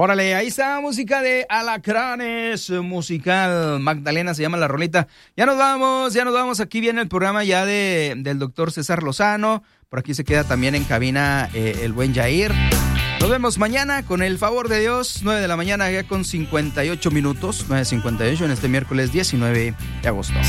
Órale, ahí está música de Alacranes, musical. Magdalena se llama la rolita. Ya nos vamos. Aquí viene el programa ya del doctor César Lozano. Por aquí se queda también en cabina el buen Jair. Nos vemos mañana con el favor de Dios, 9 de la mañana ya con 58 minutos, 9:58 en este miércoles 19 de agosto.